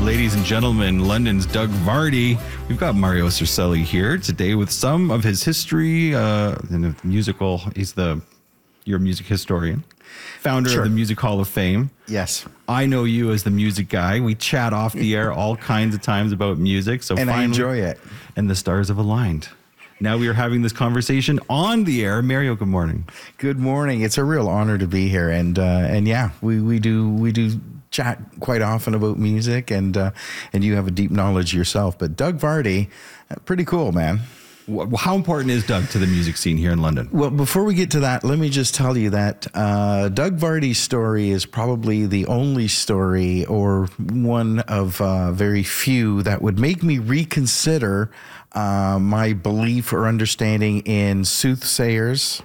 ladies and gentlemen, London's Doug Vardy. We've got Mario Cercelli here today with some of his history in the musical. You're a music historian, founder of the Music Hall of Fame. Yes. I know you as the music guy. We chat off the air all kinds of times about music. And I enjoy it. And the stars have aligned. Now we are having this conversation on the air. Mario, good morning. Good morning. It's a real honor to be here. And yeah, we do chat quite often about music, and you have a deep knowledge yourself. But Doug Vardy, pretty cool, man. How important is Doug to the music scene here in London? Well, before we get to that, let me just tell you that Doug Vardy's story is probably the only story, or one of very few, that would make me reconsider my belief or understanding in soothsayers.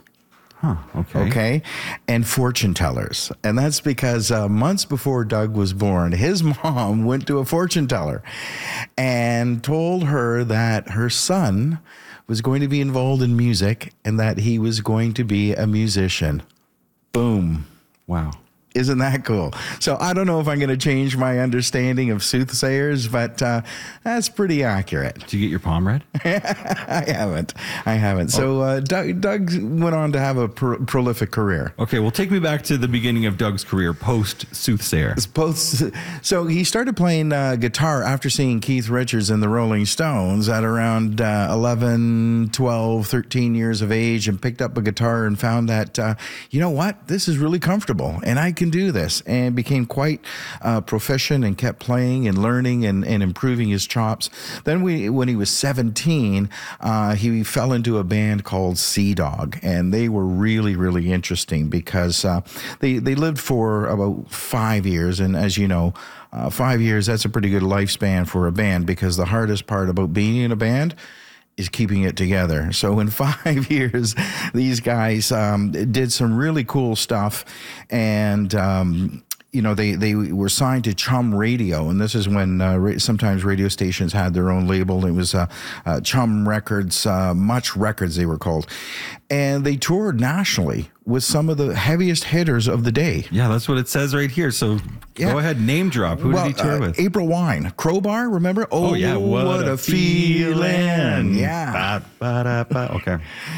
Okay. And fortune tellers. And that's because months before Doug was born, his mom went to a fortune teller and told her that her son was going to be involved in music and that he was going to be a musician. Boom. Wow. Isn't that cool? So I don't know if I'm going to change my understanding of soothsayers, but that's pretty accurate. Did you get your palm read? I haven't. So Doug went on to have a prolific career. Okay, well, take me back to the beginning of Doug's career, post-soothsayer. So he started playing guitar after seeing Keith Richards and the Rolling Stones at around 11, 12, 13 years of age, and picked up a guitar and found that, you know what, this is really comfortable, and I can do this, and became quite proficient and kept playing and learning and improving his chops. Then when he was 17, he fell into a band called Sea Dog, and they were really, really interesting because they lived for about 5 years, and as you know, 5 years, that's a pretty good lifespan for a band, because the hardest part about being in a band is keeping it together. So in 5 years, these guys did some really cool stuff, and they were signed to Chum Radio, and this is when sometimes radio stations had their own label. It was Chum Records, Much Records they were called, and they toured nationally with some of the heaviest hitters of the day. Yeah, that's what it says right here. So go ahead, name drop. Who did he tour with? April Wine, Crowbar, remember? Oh yeah, what a feeling. Yeah. Okay.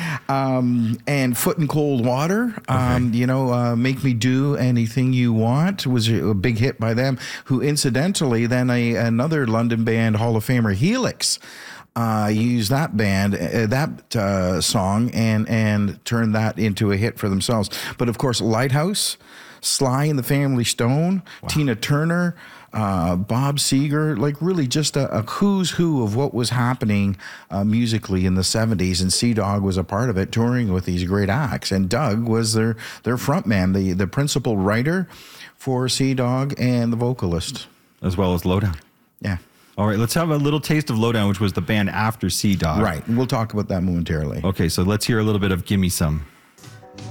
And Foot in Cold Water, Make Me Do Anything You Want was a big hit by them, who incidentally then another London band, Hall of Famer Helix, used that band, song, and turned that into a hit for themselves. But of course, Lighthouse, Sly and the Family Stone, Tina Turner, Bob Seger, like really just a who's who of what was happening musically in the 70s. And Sea Dog was a part of it, touring with these great acts. And Doug was their front man, the principal writer for Sea Dog and the vocalist. As well as Lowdown. Yeah. All right, let's have a little taste of Lowdown, which was the band after Sea Dog. Right. We'll talk about that momentarily. Okay, so let's hear a little bit of Gimme Some.